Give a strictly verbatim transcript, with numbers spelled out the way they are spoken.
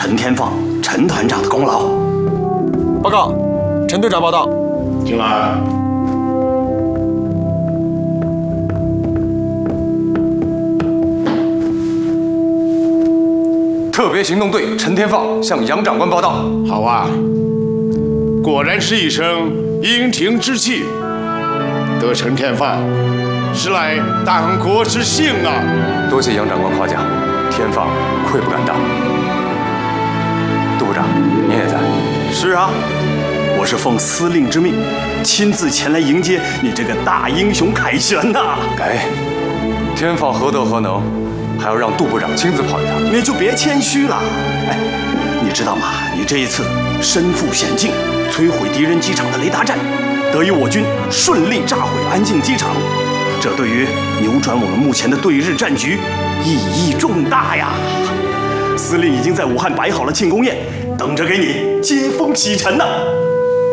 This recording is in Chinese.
陈天放、陈团长的功劳。 报告，陈队长报道。 进来。 特别行动队陈天放向杨长官报道。 好啊，果然是一声英挺之气。得陈天放，实乃党国之幸啊！ 多谢杨长官夸奖，天放愧不敢当。杜部长，您也在？ 是啊，我是奉司令之命，亲自前来迎接你这个大英雄凯旋呐！ 给，天放何德何能，还要让杜部长亲自跑一趟？ 你就别谦虚了。哎，你知道吗？你这一次身负险境，摧毁敌人机场的雷达站，得以我军顺利炸毁安庆机场，这对于扭转我们目前的对日战局意义重大呀！司令已经在武汉摆好了庆功宴，等着给你接风洗尘呢。